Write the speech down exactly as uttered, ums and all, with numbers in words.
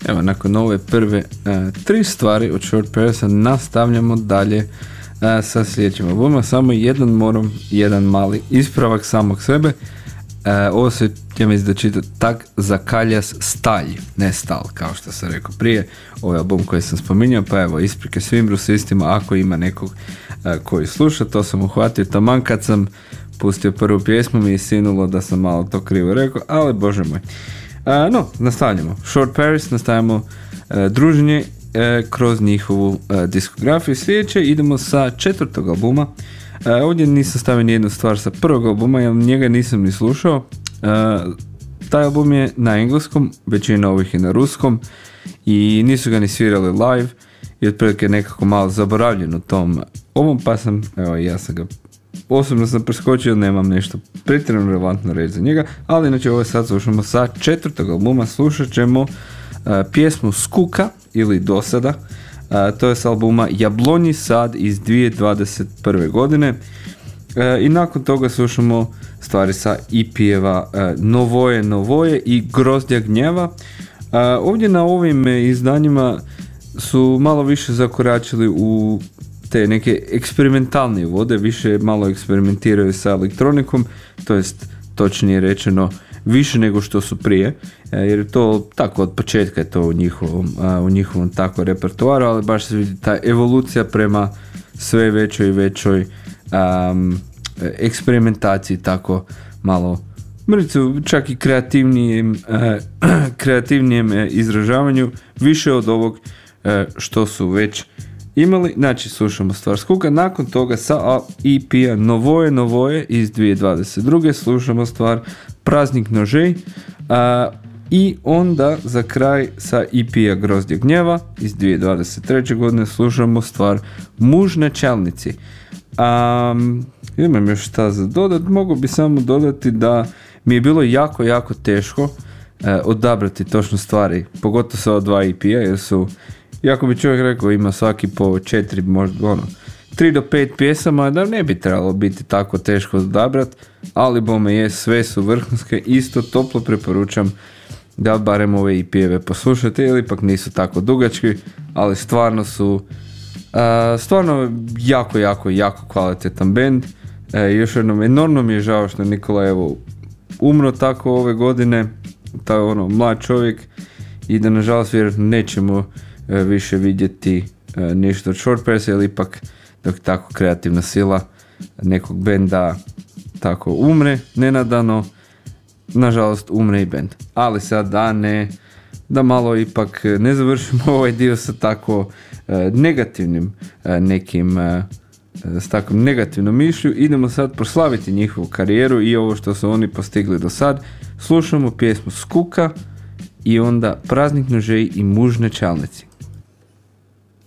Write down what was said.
Evo, nakon ove prve uh, tri stvari od Short Parisa nastavljamo dalje uh, sa sljedećim albumom. Samo jedan moram, jedan mali ispravak samog sebe. Uh, ovo se ja mislim da čita tak zakaljas stalj, ne stal, kao što sam rekao prije. Ovo je album koji sam spominjao, pa evo, isprike svim brusistima, ako ima nekog uh, koji sluša, to sam uhvatio taman kad sam pustio prvu pjesmu, mi je sinulo da sam malo to krivo rekao, ali bože moj. Uh, no, nastavljamo. Short Paris, nastavljamo uh, druženje uh, kroz njihovu uh, diskografiju. Sljedeće idemo sa četvrtog albuma. Uh, ovdje nisam stavio nijednu stvar sa prvog albuma, jer njega nisam ni slušao. Uh, taj album je na engleskom, većina ovih je na ruskom i nisu ga ni svirali live i otprilike nekako malo zaboravljen u tom ovom, pa sam, evo, ja sam ga osobno sam preskočio, nemam nešto pretjerano relevantno reći za njega, ali inače ovo sad slušamo sa četvrtog albuma, slušat ćemo uh, pjesmu Skuka ili Dosada, uh, to je s albuma Jablonji sad iz dvije tisuće dvadeset prve godine uh, i nakon toga slušamo stvari sa E P-eva uh, Novoje Novoje i Grozdja gnjeva. Uh, ovdje na ovim izdanjima su malo više zakoračili u te neke eksperimentalne vode, više malo eksperimentiraju sa elektronikom, to jest točnije rečeno više nego što su prije, jer je to tako od početka je to u njihovom, u njihovom tako repertoaru, ali baš se vidi ta evolucija prema sve većoj i većoj um, eksperimentaciji, tako malo mrcu, čak i kreativnijem, uh, kreativnijem izražavanju, više od ovog uh, što su već imali. Znači, slušamo stvar Skuka, nakon toga sa E P-a Novoje Novoje iz dvije tisuće dvadeset druge slušamo stvar Praznik nožej, a, i onda za kraj sa E P-a Grozdje gnjeva iz dvije tisuće dvadeset treće godine slušamo stvar Muž na čelnici. Um, imam još šta za dodat, mogu bi samo dodati da mi je bilo jako, jako teško uh, odabrati točno stvari, pogotovo sa ova dva E P-a, jer su, jako bi čovjek rekao, ima svaki po četiri, možda ono, tri do pet pjesama, da ne bi trebalo biti tako teško odabrati, ali bome je, sve su vrhunske, isto toplo preporučam da barem ove E P-eve poslušate, ili ipak nisu tako dugački, ali stvarno su uh, stvarno jako, jako, jako kvalitetan band. Uh, još jednom, enormno mi je žao što Nikola evo umro tako ove godine, taj ono mlad čovjek, i da nažalost vjerojatno nećemo uh, više vidjeti uh, ništa od Short Parisa, ili ipak dok tako kreativna sila nekog benda tako umre nenadano, nažalost umre i bend. Ali sad da ne, da malo ipak ne završimo ovaj dio sa tako uh, negativnim uh, nekim uh, s takvom negativnom mišlju, idemo sad proslaviti njihovu karijeru i ovo što su oni postigli do sad. Slušamo pjesmu Skuka i onda Praznik nožej i Muž na čelnici.